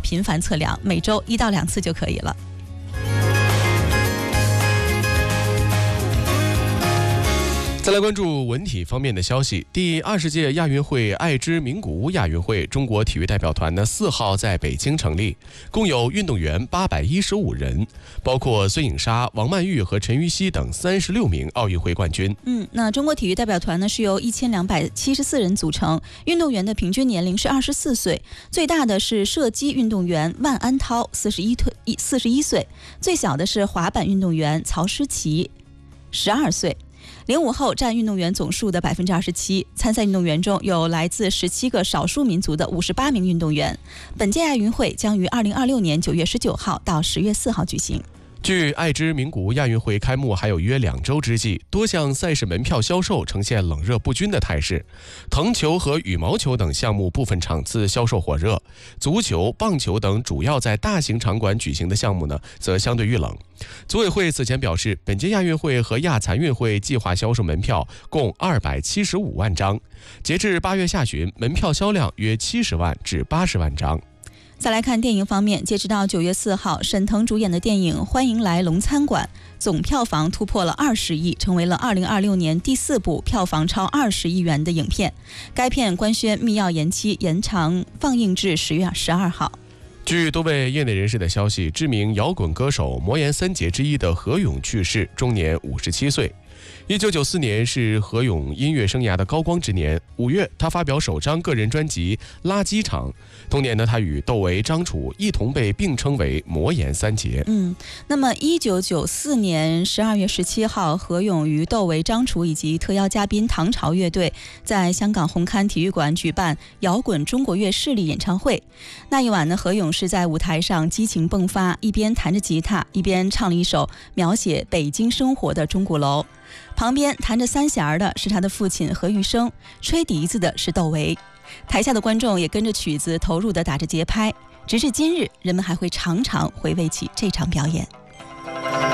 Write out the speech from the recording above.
频繁测量，每周1到2次就可以了。 再来关注文体方面的消息。第20届亚运会爱之名古屋亚运会中国体育代表团呢4号在北京成立，共有运动员815人，包括孙颖莎、王曼玉和陈芋汐等36名奥运会冠军。 那中国体育代表团呢是由1274人组成，运动员的平均年龄是24岁，最大的是射击运动员万安涛41岁，最小的是滑板运动员曹诗琪12岁。05后占运动员总数的27%，参赛运动员中有来自17个少数民族的58名运动员。本届亚运会将于2026年9月19号到10月4号举行。 距爱之名古屋亚运会开幕还有约2周之际，多项赛事门票销售呈现冷热不均的态势。藤球和羽毛球等项目部分场次销售火热，足球、棒球等主要在大型场馆举行的项目呢，则相对遇冷。组委会此前表示，本届亚运会和亚残运会计划销售门票共275万张，截至8月下旬，门票销量约70万至80万张。 再来看电影方面，截止到9月4号，沈腾主演的电影《欢迎来龙餐馆》总票房突破了20亿，成为了2026年第4部票房超20亿元的影片。该片官宣密钥延期，延长放映至10月12号。 据多位业内人士的消息，知名摇滚歌手魔岩3杰之一的何勇去世，终年57岁。1994年是何勇音乐生涯的高光之年，5月他发表首张个人专辑《垃圾场》。同年呢，他与窦唯、张楚一同被并称为魔岩3杰。 那么1994年12月17号，何勇与窦唯、张楚以及特邀嘉宾唐朝乐队在香港红磡体育馆举办摇滚中国乐势力演唱会。那一晚呢，何勇是在舞台上激情迸发，一边弹着吉他，一边唱了一首描写北京生活的钟鼓楼。旁边弹着三弦的是他的父亲何玉生，吹笛子的是窦唯。台下的观众也跟着曲子投入地打着节拍，直至今日，人们还会常常回味起这场表演。